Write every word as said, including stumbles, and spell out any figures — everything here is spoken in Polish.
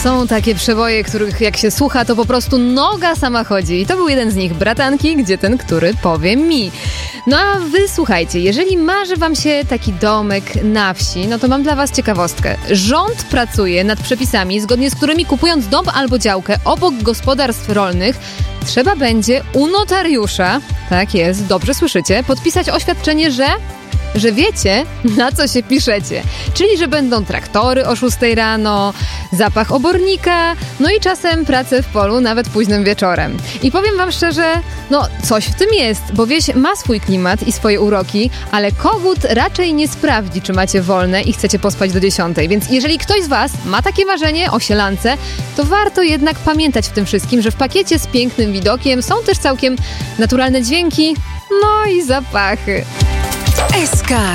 Są takie przeboje, których jak się słucha, to po prostu noga sama chodzi. I to był jeden z nich, Bratanki, gdzie ten, który powie mi. No a wy słuchajcie, jeżeli marzy wam się taki domek na wsi, no to mam dla was ciekawostkę. Rząd pracuje nad przepisami, zgodnie z którymi kupując dom albo działkę obok gospodarstw rolnych, trzeba będzie u notariusza, tak jest, dobrze słyszycie, podpisać oświadczenie, że... że wiecie, na co się piszecie. Czyli, że będą traktory o szóstej rano, zapach obornika, no i czasem pracę w polu nawet późnym wieczorem. I powiem wam szczerze, no coś w tym jest, bo wieś ma swój klimat i swoje uroki, ale kogut raczej nie sprawdzi, czy macie wolne i chcecie pospać do dziesiątej. Więc jeżeli ktoś z was ma takie marzenie o sielance, to warto jednak pamiętać w tym wszystkim, że w pakiecie z pięknym widokiem są też całkiem naturalne dźwięki, no i zapachy. S K